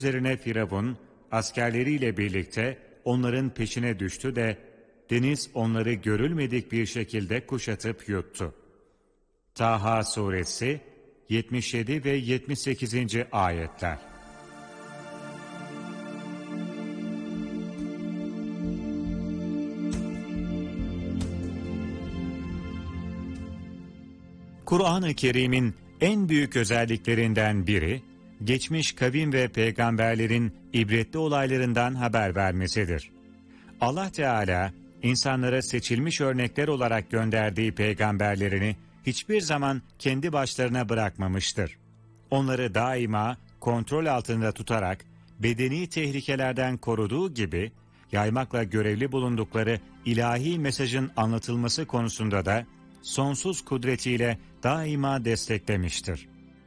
Üzerine Firavun askerleriyle birlikte onların peşine düştü de deniz onları görülmedik bir şekilde kuşatıp yuttu. Taha Suresi 77 ve 78. ayetler. Kur'an-ı Kerim'in en büyük özelliklerinden biri, geçmiş kavim ve peygamberlerin ibretli olaylarından haber vermesidir. Allah Teala, insanlara seçilmiş örnekler olarak gönderdiği peygamberlerini hiçbir zaman kendi başlarına bırakmamıştır. Onları daima kontrol altında tutarak bedeni tehlikelerden koruduğu gibi, yaymakla görevli bulundukları ilahi mesajın anlatılması konusunda da sonsuz kudretiyle daima desteklemiştir.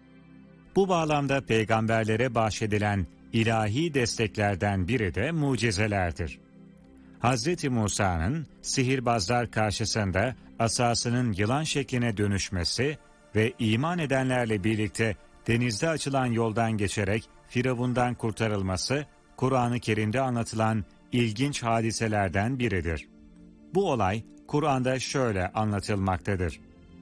Bu bağlamda peygamberlere bahşedilen ilahi desteklerden biri de mucizelerdir. Hz. Musa'nın sihirbazlar karşısında asasının yılan şekline dönüşmesi ve iman edenlerle birlikte denizde açılan yoldan geçerek Firavundan kurtarılması, Kur'an-ı Kerim'de anlatılan ilginç hadiselerden biridir. Bu olay Kur'an'da şöyle anlatılmaktadır.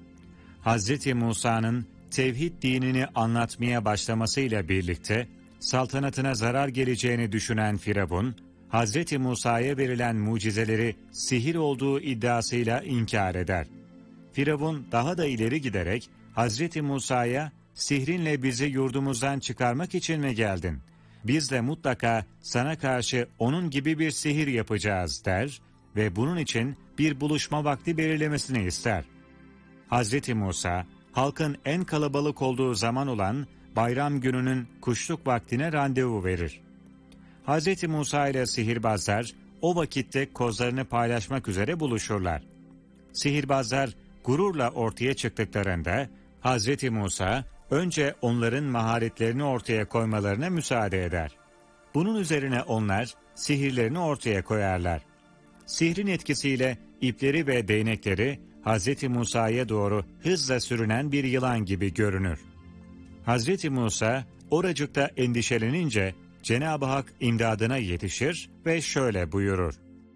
Hz. Musa'nın tevhid dinini anlatmaya başlamasıyla birlikte saltanatına zarar geleceğini düşünen Firavun, Hz. Musa'ya verilen mucizeleri sihir olduğu iddiasıyla inkar eder. Firavun daha da ileri giderek Hz. Musa'ya "Sihrinle bizi yurdumuzdan çıkarmak için mi geldin? Biz de mutlaka sana karşı onun gibi bir sihir yapacağız" der ve bunun için bir buluşma vakti belirlemesini ister. Hz. Musa, halkın en kalabalık olduğu zaman olan bayram gününün kuşluk vaktine randevu verir. Hz. Musa ile sihirbazlar o vakitte kozlarını paylaşmak üzere buluşurlar. Sihirbazlar gururla ortaya çıktıklarında Hz. Musa önce onların maharetlerini ortaya koymalarına müsaade eder. Bunun üzerine onlar sihirlerini ortaya koyarlar. Sihrin etkisiyle ipleri ve değnekleri Hz. Musa'ya doğru hızla sürünen bir yılan gibi görünür. Hz. Musa oracıkta endişelenince Cenab-ı Hak imdadına yetişir ve şöyle buyurur.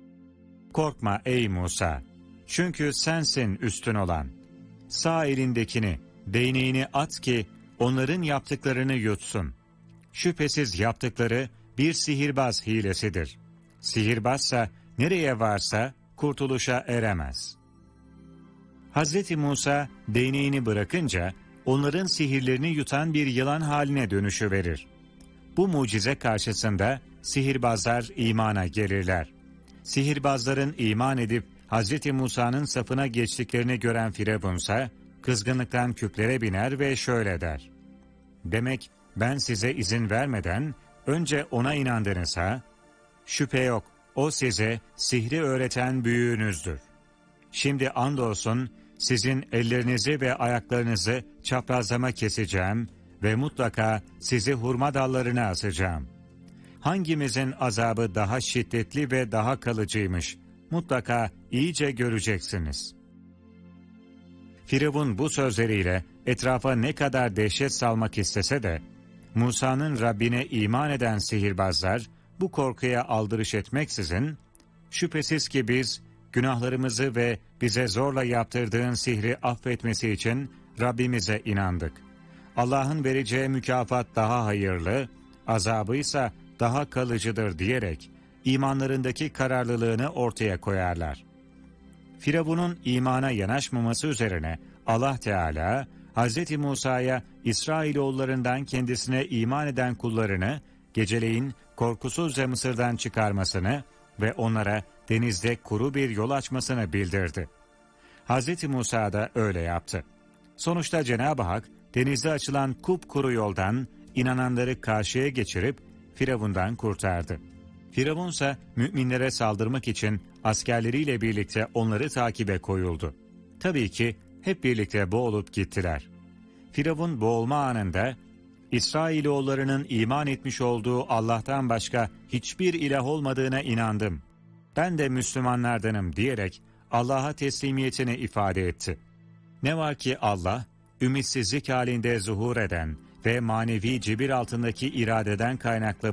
"Korkma ey Musa, çünkü sensin üstün olan. Sağ elindekini, değneğini at ki onların yaptıklarını yutsun. Şüphesiz yaptıkları bir sihirbaz hilesidir. Sihirbazsa nereye varsa kurtuluşa eremez." Hz. Musa değneğini bırakınca onların sihirlerini yutan bir yılan haline dönüşüverir. Bu mucize karşısında sihirbazlar imana gelirler. Sihirbazların iman edip Hz. Musa'nın safına geçtiklerini gören Firavunsa kızgınlıktan küplere biner ve şöyle der. "Demek ben size izin vermeden önce ona inandınız ha? Şüphe yok, o size sihri öğreten büyüğünüzdür. Şimdi andolsun sizin ellerinizi ve ayaklarınızı çaprazlama keseceğim ve mutlaka sizi hurma dallarına asacağım. Hangimizin azabı daha şiddetli ve daha kalıcıymış, mutlaka iyice göreceksiniz." Firavun bu sözleriyle etrafa ne kadar dehşet salmak istese de, Musa'nın Rabbine iman eden sihirbazlar bu korkuya aldırış etmeksizin, "Şüphesiz ki biz günahlarımızı ve bize zorla yaptırdığın sihri affetmesi için Rabbimize inandık. Allah'ın vereceği mükafat daha hayırlı, azabıysa daha kalıcıdır" diyerek imanlarındaki kararlılığını ortaya koyarlar. Firavun'un imana yanaşmaması üzerine Allah Teala, Hz. Musa'ya İsrailoğullarından kendisine iman eden kullarını geceleyin korkusuzca Mısır'dan çıkarmasını ve onlara denizde kuru bir yol açmasını bildirdi. Hz. Musa da öyle yaptı. Sonuçta Cenab-ı Hak denizde açılan kupkuru yoldan inananları karşıya geçirip Firavun'dan kurtardı. Firavunsa müminlere saldırmak için askerleriyle birlikte onları takibe koyuldu. Tabii ki hep birlikte boğulup gittiler. Firavun boğulma anında İsrailoğullarının iman etmiş olduğu Allah'tan başka hiçbir ilah olmadığına inandım. Ben de Müslümanlardanım diyerek Allah'a teslimiyetini ifade etti. Ne var ki Allah, ümitsizlik halinde zuhur eden ve manevi cebir altındaki iradeden kaynaklı